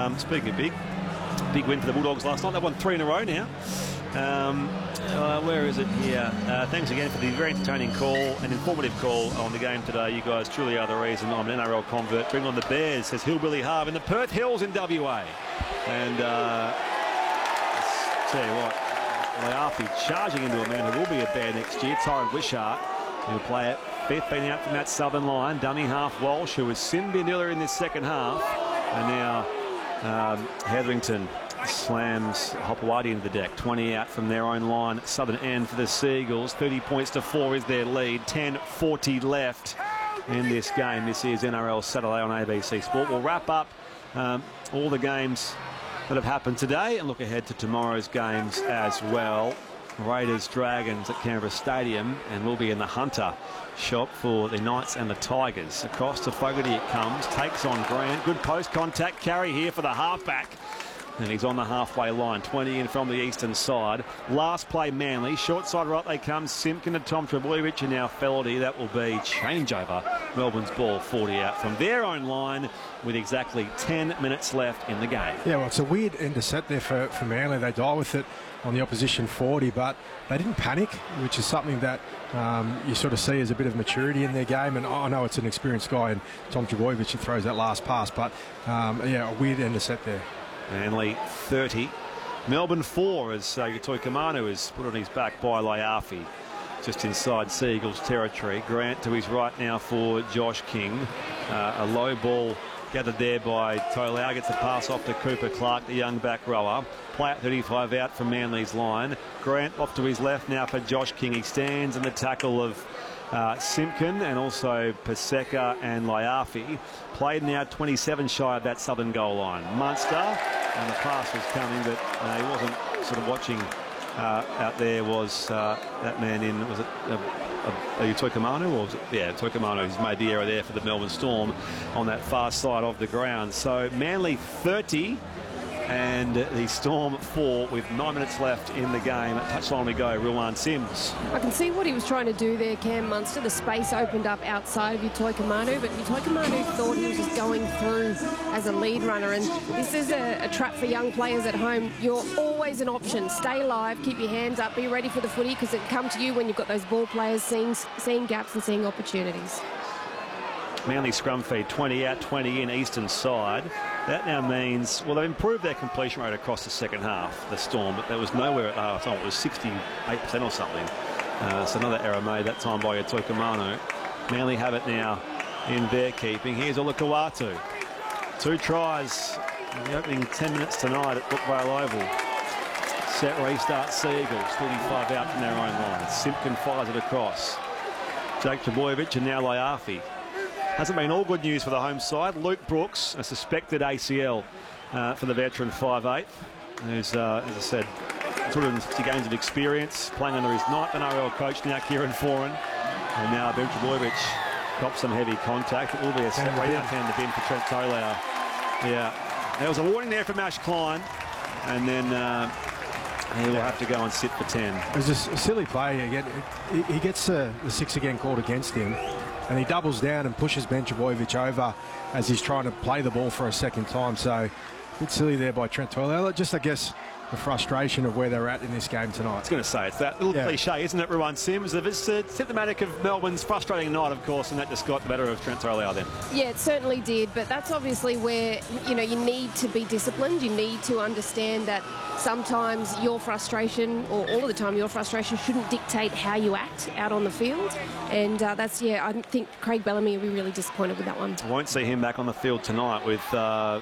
Speaking of big win for the Bulldogs last night. They've won 3 in a row now. Where is it here? Thanks again for the very entertaining call and informative call on the game today. You guys truly are the reason I'm an NRL convert. Bring on the Bears, says Hillbilly Harv in the Perth Hills in WA. And let's tell you what, Laiafi charging into a man who will be a Bear next year, Tyron Wishart. He'll play it. 15 out from that southern line. Dummy half Walsh, who was sin-binned earlier in this second half. And now Hetherington slams Hopewadi into the deck. 20 out from their own line, southern end for the Seagulls. 30 points to 4 is their lead. 10:40 left in this game. This is NRL Saturday on ABC Sport. We'll wrap up all the games that have happened today and look ahead to tomorrow's games as well. Raiders Dragons at Canberra Stadium, and we'll be in the Hunter shop for the Knights and the Tigers. Across to Fogarty it comes, takes on Grant. Good post contact carry here for the halfback. And he's on the halfway line, 20 in from the eastern side. Last play Manly, short side right they come. Simpkin to Tom Trbojevic and now Feldy. That will be changeover. Melbourne's ball 40 out from their own line with exactly 10 minutes left in the game. Yeah, well, it's a weird intercept there for Manly. They die with it on the opposition 40, but they didn't panic, which is something that you sort of see as a bit of maturity in their game. And I know it's an experienced guy in Tom Trbojevic who throws that last pass, but yeah, a weird intercept there. Manly 30. Melbourne 4 as Utoi Kamanu is put on his back by Laiafi. Just inside Seagulls territory. Grant to his right now for Josh King. A low ball gathered there by Tolau. Gets a pass off to Cooper Clark, the young back rower. Play at 35 out from Manly's line. Grant off to his left now for Josh King. He stands in the tackle of Simpkin and also Paseka and Laiafi. Played now 27 shy of that southern goal line. Munster, and the pass was coming, but he wasn't sort of watching out there. Was that man in, was it Utoi Kamanu, or was it, yeah, Utoi Kamanu who's made the error there for the Melbourne Storm on that far side of the ground. So Manly 30 and the Storm 4 with 9 minutes left in the game. At touchline we go, Rilwan Sims. I can see what he was trying to do there, Cam Munster. The space opened up outside of Utoi Kamanu, but Utoi Kamanu thought he was just going through as a lead runner, and this is a trap for young players at home. You're always an option. Stay alive, keep your hands up, be ready for the footy, because it can come to you when you've got those ball players seeing gaps and seeing opportunities. Manly scrum feed, 20 out, 20 in, eastern side. That now means, well, they've improved their completion rate across the second half, the Storm, but there was nowhere at half time. It was 68% or something. So another error made that time by Utoi Kamanu. Manly have it now in their keeping. Here's Olakau'atu. 2 tries in the opening 10 minutes tonight at Brookvale Oval. Set restart Seagulls, 35 out from their own line. Simpkin fires it across. Jake Trbojevic and now Laiafi. Hasn't been all good news for the home side. Luke Brooks, a suspected ACL for the veteran 5'8", who's, as I said, 260 games of experience, playing under his ninth NRL coach now, Kieran Foran. And now Ben Trbojevic got some heavy contact. It will be a set hand to bin for Trent Tolau. Yeah, there was a warning there from Ash Klein, and then he will have to go and sit for 10. It was just a silly play again. He gets the 6 again called against him, and he doubles down and pushes Ben Trbojevic over as he's trying to play the ball for a second time. So a bit silly there by Trent Tolau. Just, I guess, the frustration of where they're at in this game tonight. I was going to say, it's that little cliche, isn't it, Rilwan Sims? It's symptomatic of Melbourne's frustrating night, of course, and that just got the better of Trent Tolau then. Yeah, it certainly did, but that's obviously where, you know, you need to be disciplined. You need to understand that sometimes your frustration, or all of the time your frustration, shouldn't dictate how you act out on the field. And that's, yeah, I think Craig Bellamy will be really disappointed with that one. I won't see him back on the field tonight with the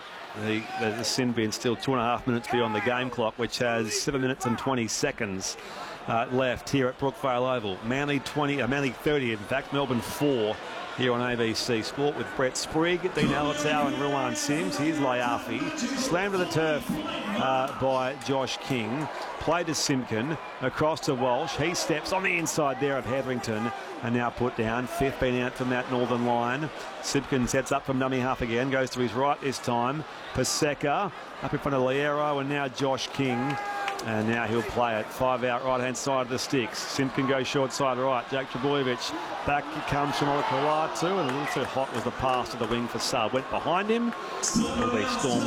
sin bin still 2.5 minutes beyond the game clock, which has 7 minutes and 20 seconds left here at Brookvale Oval. Manly 30, in fact. Melbourne 4 here on ABC Sport with Brett Sprigg, Dean Alatau and Rilwan Sims. Here's Laiafi. Slammed to the turf by Josh King. Played to Simpkin. Across to Walsh. He steps on the inside there of Hetherington and now put down. 15 out from that northern line. Simpkin sets up from dummy half again. Goes to his right this time. Paseka up in front of Liero and now Josh King. And now he'll play it. 5 out, right-hand side of the sticks. Simpkin goes short side right. Jake Trbojevic. Back comes from Olakau'atu, and a little too hot was the pass to the wing for Sub. Went behind him. It'll be Storm